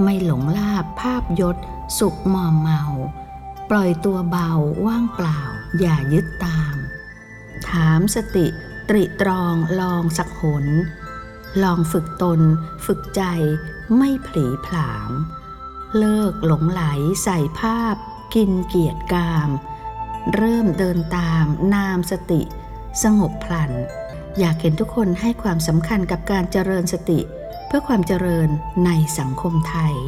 ไม่หลงลาภภาพยศสุขมอมเมาปล่อยตัวเบาว่างเปล่าอย่ายึดตามถามสติตริตรองลองสักหนลองฝึกตนฝึกใจไม่ผลีผลามเลิกหลงไหลใส่ภาพกินเกียรติกามเริ่มเดินตามนามสติสงบพลันอยากเห็นทุกคนให้ความสำคัญกับการเจริญสติเพื่อความเจริญในสังคมไทย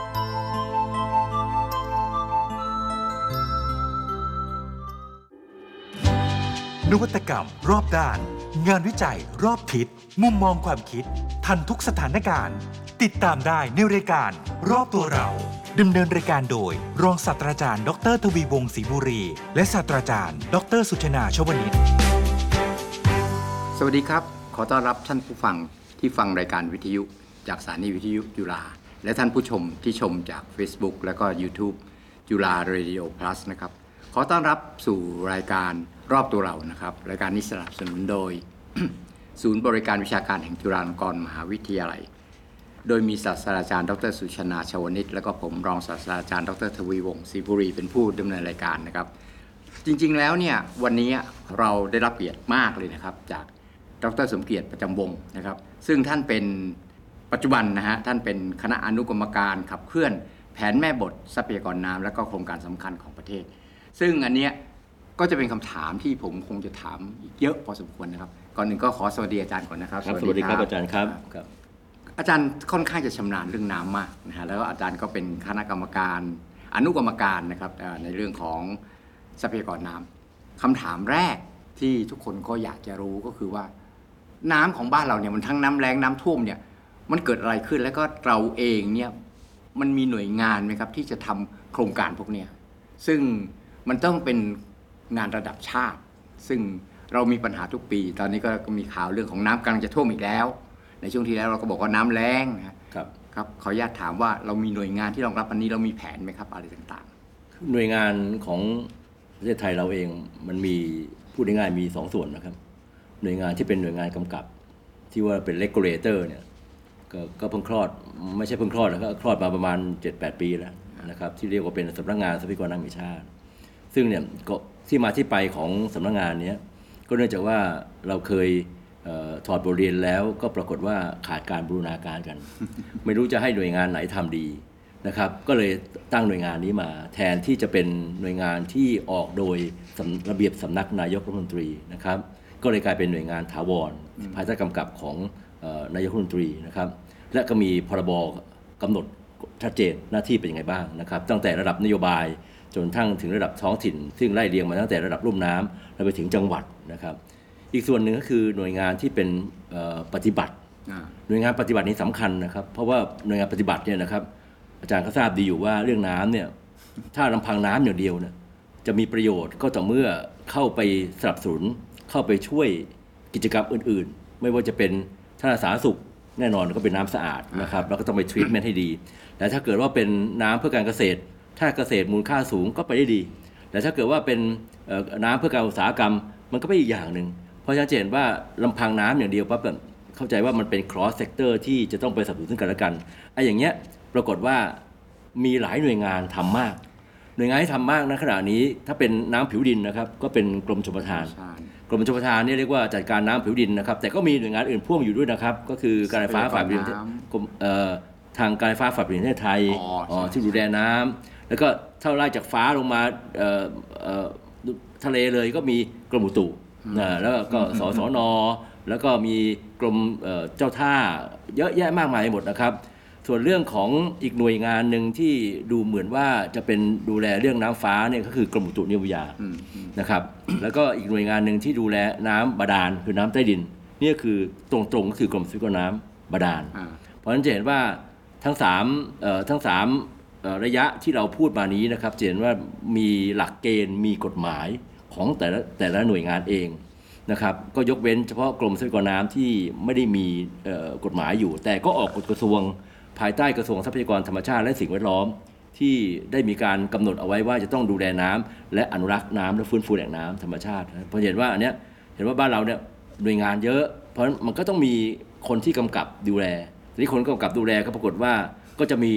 นวัตกรรมรอบด้านงานวิจัยรอบทิศมุมมองความคิดทันทุกสถานการณ์ติดตามได้ในรายการรอบตัวเราดำเนินรายการโดยรองศาสตราจารย์ดร.ทวีวงศ์ศรีบุรีและศาสตราจารย์ดร.สุชนาชวนิชสวัสดีครับขอต้อนรับท่านผู้ฟังที่ฟังรายการวิทยุจากสถานีวิทยุจุฬาและท่านผู้ชมที่ชมจาก Facebook และก็ YouTube จุฬา Radio Plus นะครับขอต้อนรับสู่รายการรอบตัวเรานะครับรายการนี้สนับสนุนโดย ศูนย์บริการวิชาการแห่งจุฬาลงกรณ์มหาวิทยาลัยโดยมีศาสตราจารย์ดร.สุชนาชวนิชและก็ผมรองศาสตราจารย์ดร.ทวีวงศ์ศรีบุรีเป็นผู้ดำเนินรายการนะครับจริงๆแล้วเนี่ยวันนี้เราได้รับเกียรติมากเลยนะครับจากดร.สมเกียรติประจำวงศ์นะครับซึ่งท่านเป็นปัจจุบันนะฮะท่านเป็นคณะอนุกรรมการขับเคลื่อนแผนแม่บททรัพยากรน้ำและก็โครงการสำคัญของประเทศซึ่งอันเนี้ยก็จะเป็นคำถามที่ผมคงจะถามอีกเยอะพอสมควรนะครับก่อนหนึ่งก็ขอสวัสดีอาจารย์ก่อนนะครับสวัสดีครับอาจารย์ครับอาจารย์ค่อนข้างจะชำนาญเรื่องน้ำมากนะฮะแล้วก็อาจารย์ก็เป็นคณะกรรมการอนุกรรมการนะครับในเรื่องของทรัพยากรน้ำคำถามแรกที่ทุกคนก็อยากจะรู้ก็คือว่าน้ำของบ้านเราเนี่ยมันทั้งน้ำแล้งน้ำท่วมเนี่ยมันเกิดอะไรขึ้นแล้วก็เราเองเนี่ยมันมีหน่วยงานไหมครับที่จะทำโครงการพวกเนี้ยซึ่งมันต้องเป็นงานระดับชาติซึ่งเรามีปัญหาทุกปีตอนนี้ก็มีข่าวเรื่องของน้ำกำลังจะท่วมอีกแล้วในช่วงที่แล้วเราก็บอกว่าน้ำแล้งนะครับขออนุญาตถามว่าเรามีหน่วยงานที่รองรับอันนี้เรามีแผนไหมครับอะไรต่างๆหน่วยงานของประเทศไทยเราเองมันมีพูดง่ายๆมี2ส่วนนะครับหน่วยงานที่เป็นหน่วยงานกำกับที่ว่าเป็น regulator เนี่ยก็เพิ่งคลอดไม่ใช่เพิ่งคลอดนะครับคลอดมาประมาณ 7-8 ปีแล้วนะครับที่เรียกว่าเป็นสำนักงานทรัพยากรน้ำแห่งชาติซึ่งเนี่ยก็ที่มาที่ไปของสำนักงานนี้ก็เนื่องจากว่าเราเคยถอดบทเรียนแล้วก็ปรากฏว่าขาดการบูรณาการกัน ไม่รู้จะให้หน่วยงานไหนทำดีนะครับก็เลยตั้งหน่วยงานนี้มาแทนที่จะเป็นหน่วยงานที่ออกโดยระเบียบสำนักนายกรัฐมนตรีนะครับก็เลยกลายเป็นหน่วยงานถาวรภายใต้กำกับของนายกรัฐมนตรีนะครับและก็มีพรบกำหนดชัดเจนหน้าที่เป็นยังไงบ้างนะครับตั้งแต่ระดับนโยบายจนทั้งถึงระดับท้องถิ่นซึ่งไล่เรียงมาตั้งแต่ระดับลุ่มน้ำแล้วไปถึงจังหวัดนะครับอีกส่วนหนึ่งก็คือหน่วยงานที่เป็นปฏิบัติหน่วยงานปฏิบัตินี้สำคัญนะครับเพราะว่าหน่วยงานปฏิบัติเนี่ยนะครับอาจารย์ก็ทราบดีอยู่ว่าเรื่องน้ำเนี่ยถ้าลำพังน้ำอย่างเดียวเนี่ยจะมีประโยชน์ก็ต่อเมื่อเข้าไปสนับสนุนเข้าไปช่วยกิจกรรมอื่นๆไม่ว่าจะเป็นสาธารณสุขแน่นอนก็เป็นน้ำสะอาดนะครับแล้วก็ต้องไปทรีทเมนต์ให้ดีแต่ถ้าเกิดว่าเป็นน้ำเพื่อการเกษตรถ้าเกษตรมูลค่าสูงก็ไปได้ดีแต่ถ้าเกิดว่าเป็นน้ำเพื่อการอุตสาหกรรมมันก็เป็นอีกอย่างหนึ่งเพราะฉะนั้นจะเห็นว่าลำพังน้ำอย่างเดียวปั๊บแบบเข้าใจว่ามันเป็น cross sector ที่จะต้องไปสนับสนุนซึ่งกันและกันไอ้อย่างเงี้ยปรากฏว่ามีหลายหน่วยงานทำมากหน่วยงานที่ทำมากณขณะนี้ถ้าเป็นน้ำผิวดินนะครับก็เป็นกรมชลประทานกรมชลประทานนี่เรียกว่าจัดการน้ำผิวดินนะครับแต่ก็มีหน่วยงานอื่นพ่วงอยู่ด้วยนะครับก็คือการไฟฟ้าฝ่ายผลิตทางการไฟฟ้าฝ่ายผลิตประเทศไทยที่ดูแลน้ำแล้วก็ถ้าไล่จากฟ้าลงมาทะเลเลยก็มีกรมอุตุแล้วก็สสน.แล้วก็มีกรมเจ้าท่าเยอะแยะมากมายหมดนะครับส่วนเรื่องของอีกหน่วยงานหนึ่งที่ดูเหมือนว่าจะเป็นดูแลเรื่องน้ำฟ้าเนี่ยก็คือกรมอุตุนิยมวิทยานะครับแล้วก็อีกหน่วยงานหนึ่งที่ดูแลน้ำบาดาลคือน้ำใต้ดินนี่คือตรงๆก็คือกรมทรัพยากรน้ำบาดาลเพราะฉะนั้นจะเห็นว่าทั้งสามระยะที่เราพูดมานี้นะครับจะเห็นว่ามีหลักเกณฑ์มีกฎหมายของแต่ละหน่วยงานเองนะครับก็ยกเว้นเฉพาะกรมทรัพยากรน้ำที่ไม่ได้มีกฎหมายอยู่แต่ก็ออกกฎกระทรวงภายใต้กระทรวงทรัพยากรธรรมชาติและสิ่งแวดล้อมที่ได้มีการกำหนดเอาไว้ว่าจะต้องดูแลน้ำและอนุรักษ์น้ำและฟื้นฟูแหล่งน้ำธรรมชาติเพราะเห็นว่าอันเนี้ยเห็นว่าบ้านเราเนี่ยหน่วยงานเยอะเพราะมันก็ต้องมีคนที่กำกับดูแลทีนี้คนกำกับดูแลก็ปรากฏว่าก็จะมี